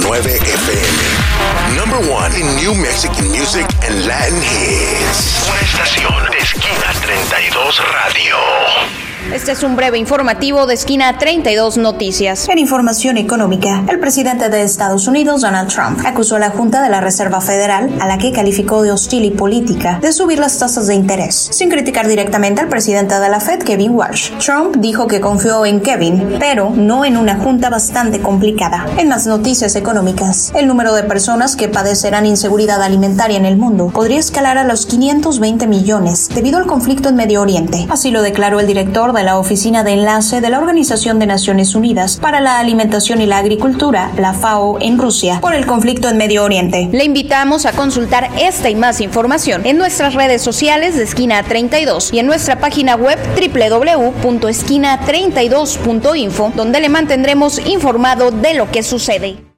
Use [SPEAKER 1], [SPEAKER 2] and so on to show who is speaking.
[SPEAKER 1] FM. Number one in New Mexican music and Latin hits. Una estación de Esquina 32 Radio.
[SPEAKER 2] Este es un breve informativo de Esquina 32 Noticias. En información económica, el presidente de Estados Unidos, Donald Trump, acusó a la Junta de la Reserva Federal, a la que calificó de hostil y política, de subir las tasas de interés, sin criticar directamente al presidente de la Fed, Kevin Warsh. Trump dijo que confió en Kevin, pero no en una junta bastante complicada. En las noticias económicas, el número de personas que padecerán inseguridad alimentaria en el mundo podría escalar a los 520 millones debido al conflicto en Medio Oriente. Así lo declaró el director de la Oficina de Enlace de la Organización de Naciones Unidas para la Alimentación y la Agricultura, la FAO, en Rusia, por el conflicto en Medio Oriente. Le invitamos a consultar esta y más información en nuestras redes sociales de Esquina 32 y en nuestra página web www.esquina32.info, donde le mantendremos informado de lo que sucede.